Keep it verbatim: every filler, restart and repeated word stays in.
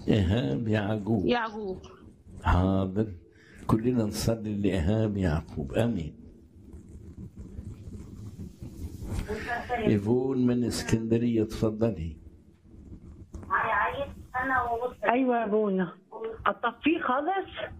إيهاب يعقوب. يعقوب. حاضر، كلنا نصلي لإيهاب يعقوب. آمين. إيفون من اسكندرية، تفضلي. ايوه يا ابونا، اطفيه خالص.